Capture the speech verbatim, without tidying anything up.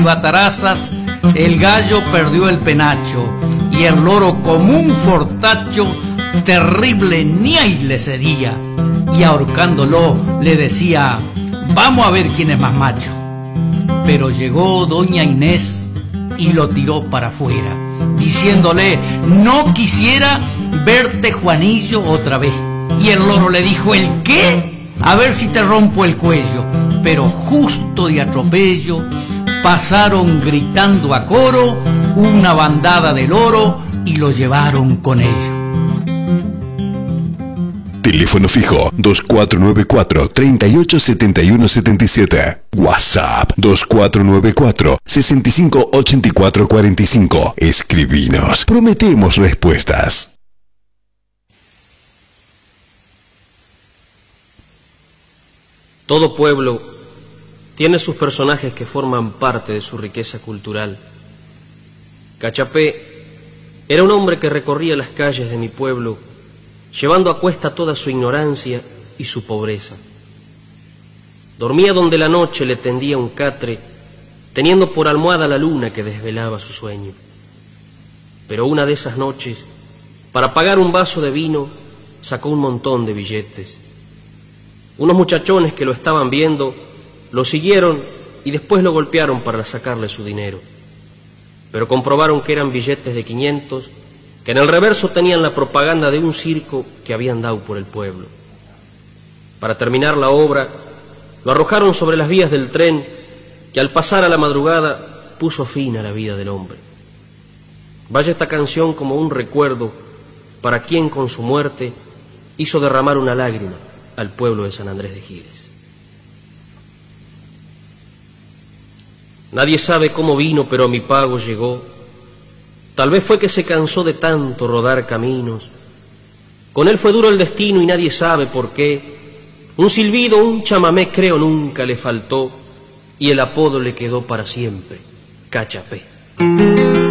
chivatarazas, el gallo perdió el penacho y el loro como un fortacho terrible ni ahí le cedía, y ahorcándolo le decía: vamos a ver quién es más macho. Pero llegó doña Inés y lo tiró para afuera, diciéndole: no quisiera verte, Juanillo, otra vez. Y el loro le dijo: ¿el qué? A ver si te rompo el cuello. Pero justo de atropello pasaron gritando a coro una bandada de loro y lo llevaron con ellos. Teléfono fijo dos cuatro nueve cuatro, tres ocho siete uno siete siete. WhatsApp dos cuatro nueve cuatro, seis cinco ocho cuatro cuatro cinco. Escribinos. Prometemos respuestas. Todo pueblo tiene sus personajes que forman parte de su riqueza cultural. Cachapé era un hombre que recorría las calles de mi pueblo, llevando a cuesta toda su ignorancia y su pobreza. Dormía donde la noche le tendía un catre, teniendo por almohada la luna que desvelaba su sueño. Pero una de esas noches, para pagar un vaso de vino, sacó un montón de billetes. Unos muchachones que lo estaban viendo lo siguieron y después lo golpearon para sacarle su dinero. Pero comprobaron que eran billetes de quinientos, que en el reverso tenían la propaganda de un circo que habían dado por el pueblo. Para terminar la obra, lo arrojaron sobre las vías del tren que al pasar a la madrugada puso fin a la vida del hombre. Vaya esta canción como un recuerdo para quien con su muerte hizo derramar una lágrima al pueblo de San Andrés de Giles. Nadie sabe cómo vino, pero a mi pago llegó. Tal vez fue que se cansó de tanto rodar caminos. Con él fue duro el destino y nadie sabe por qué. Un silbido, un chamamé creo nunca le faltó, y el apodo le quedó para siempre: Cachapé.